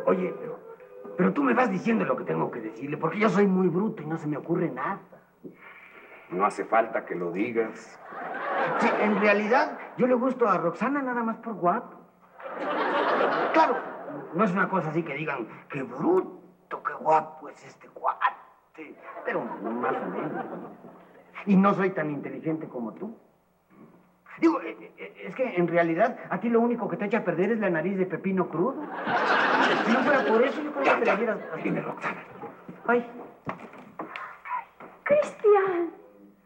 Oye, pero tú me vas diciendo lo que tengo que decirle, porque yo soy muy bruto y no se me ocurre nada. No hace falta que lo digas. Sí, en realidad, yo le gusto a Roxana nada más por guapo. Claro, no es una cosa así que digan, qué bruto, qué guapo es este cuate. Pero más o menos. Y no soy tan inteligente como tú. Digo, es que en realidad a ti lo único que te echa a perder es la nariz de pepino crudo. Si no fuera por eso, yo creo que te la dieras... Dime, Roxana. Ay. Cristian.